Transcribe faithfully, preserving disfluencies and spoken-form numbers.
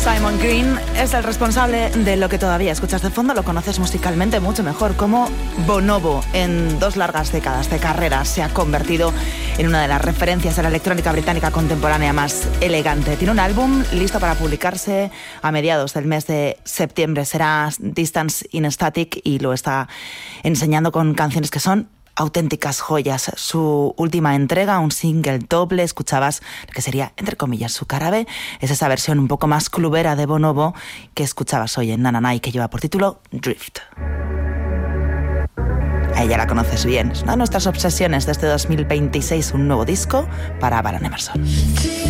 Simon Green es el responsable de lo que todavía escuchas de fondo. Lo conoces musicalmente mucho mejor como Bonobo. En dos largas décadas de carrera se ha convertido en una de las referencias de la electrónica británica contemporánea más elegante. Tiene un álbum listo para publicarse a mediados del mes de septiembre. Será Distance in Static y lo está enseñando con canciones que son auténticas joyas. Su última entrega, un single doble, escuchabas lo que sería, entre comillas, su cara B, es esa versión un poco más clubera de Bonobo que escuchabas hoy en Nanana y que lleva por título Drift. A ella la conoces bien, es una de nuestras obsesiones desde dos mil veintiséis, un nuevo disco para Baron Emerson.